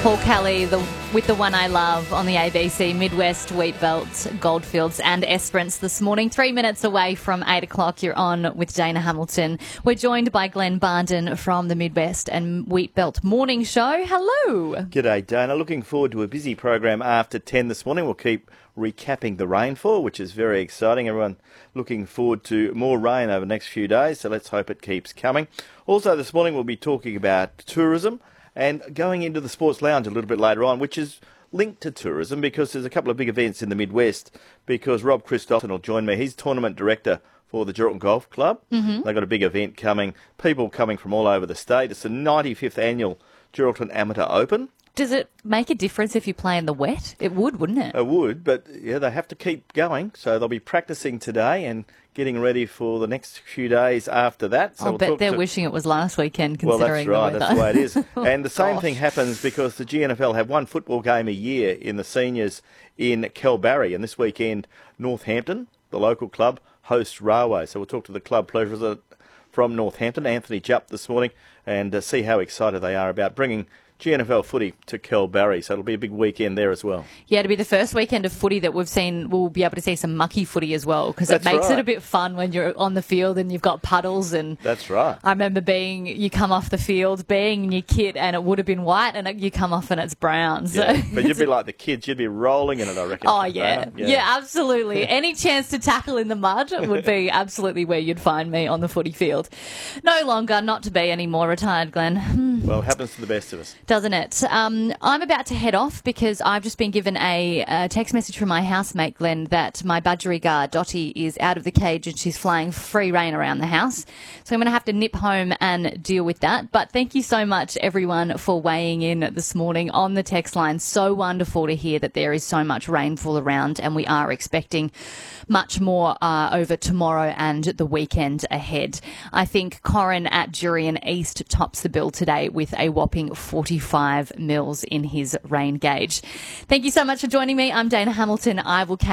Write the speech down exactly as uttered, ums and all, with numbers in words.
Paul Kelly the, with The One I Love on the A B C, Midwest, Wheatbelt, Goldfields and Esperance this morning. Three minutes away from eight o'clock, you're on with Dana Hamilton. We're joined by Glenn Barnden from the Midwest and Wheatbelt Morning Show. Hello. G'day, Dana. Looking forward to a busy program after ten this morning. We'll keep recapping the rainfall, which is very exciting. Everyone looking forward to more rain over the next few days, so let's hope it keeps coming. Also, this morning we'll be talking about tourism and going into the Sports Lounge a little bit later on, which is linked to tourism because there's a couple of big events in the Midwest, because Rob Christopherson will join me. He's tournament director for the Geraldton Golf Club. Mm-hmm. They've got a big event coming, people coming from all over the state. It's the ninety-fifth annual Geraldton Amateur Open. Does it make a difference if you play in the wet? It would, wouldn't it? It would, but yeah, they have to keep going. So they'll be practicing today and getting ready for the next few days after that. So I'll we'll bet talk they're to... wishing it was last weekend, Well, considering that's right. the weather. That's the way it is. And the same Gosh. thing happens because the G N F L have one football game a year in the seniors in Kelbarri. And this weekend, Northampton, the local club, hosts Railway. So we'll talk to the club president from Northampton, Anthony Jupp, this morning, and uh, see how excited they are about bringing G N F L footy to Kelbarri, so it'll be a big weekend there as well. Yeah, it'll be the first weekend of footy that we've seen. We'll be able to see some mucky footy as well, because it That's makes right. it a bit fun when you're on the field and you've got puddles. And That's right. I remember being, you come off the field, being in your kit, and it would have been white, and you come off and it's brown. So Yeah, but you'd be like the kids, you'd be rolling in it, I reckon. Oh, yeah. yeah. Yeah, absolutely. Any chance to tackle in the mud would be absolutely where you'd find me on the footy field. No longer, not to be anymore, retired Glenn. Hmm. Well, it happens to the best of us. Doesn't it? Um, I'm about to head off because I've just been given a, a text message from my housemate, Glenn, that my budgerigar, Dottie, is out of the cage and she's flying free rein around the house. So I'm going to have to nip home and deal with that. But thank you so much, everyone, for weighing in this morning on the text line. So wonderful to hear that there is so much rainfall around, and we are expecting much more uh, over tomorrow and the weekend ahead. I think Corin at Jurien East tops the bill today with a whopping forty-five mils in his rain gauge. Thank you so much for joining me. I'm Dana Hamilton. I will catch